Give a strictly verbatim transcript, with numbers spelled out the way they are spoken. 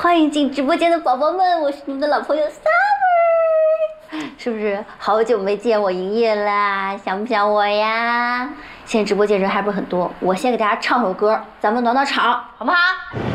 欢迎进直播间的宝宝们，我是你们的老朋友 Summer， 是不是好久没见我营业啦？想不想我呀？现在直播间人还不是很多，我先给大家唱首歌，咱们暖暖场，好不好？